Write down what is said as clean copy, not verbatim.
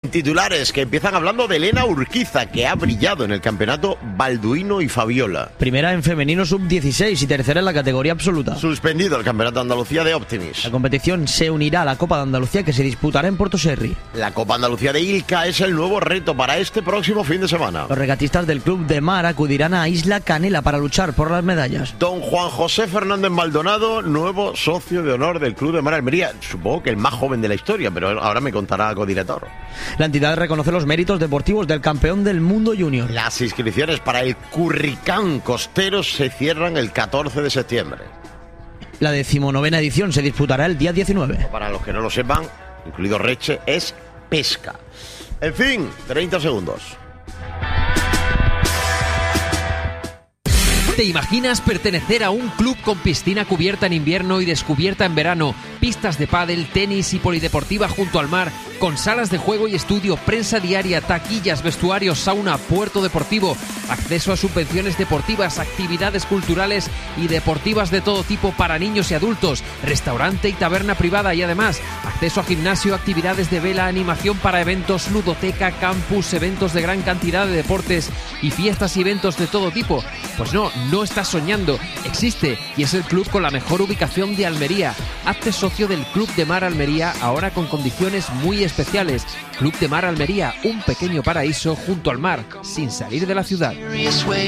Titulares que empiezan hablando de Elena Urquiza, que ha brillado en el campeonato Balduino y Fabiola. Primera en femenino sub-16 y tercera en la categoría absoluta. Suspendido el campeonato de Andalucía de Optimis. La competición se unirá a la Copa de Andalucía, que se disputará en Puerto Serri. La Copa Andalucía de Ilca es el nuevo reto para este próximo fin de semana. Los regatistas del Club de Mar acudirán a Isla Canela para luchar por las medallas. Don Juan José Fernández Maldonado, nuevo socio de honor del Club de Mar Almería. Supongo que el más joven de la historia, pero ahora me contará codirector. La entidad reconoce los méritos deportivos del campeón del mundo junior. Las inscripciones para el Curricán Costero se cierran el 14 de septiembre. La 19ª edición se disputará el día 19. Para los que no lo sepan, incluido Reche, es pesca. En fin, 30 segundos. ¿Te imaginas pertenecer a un club con piscina cubierta en invierno y descubierta en verano, pistas de pádel, tenis y polideportiva junto al mar, con salas de juego y estudio, prensa diaria, taquillas, vestuarios, sauna, puerto deportivo, acceso a subvenciones deportivas, actividades culturales y deportivas de todo tipo para niños y adultos, restaurante y taberna privada y además acceso a gimnasio, actividades de vela, animación para eventos, ludoteca, campus, eventos de gran cantidad de deportes y fiestas y eventos de todo tipo? Pues no estás soñando, existe y es el club con la mejor ubicación de Almería. Hazte socio del Club de Mar Almería, ahora con condiciones muy especiales. Club de Mar Almería, un pequeño paraíso junto al mar, sin salir de la ciudad.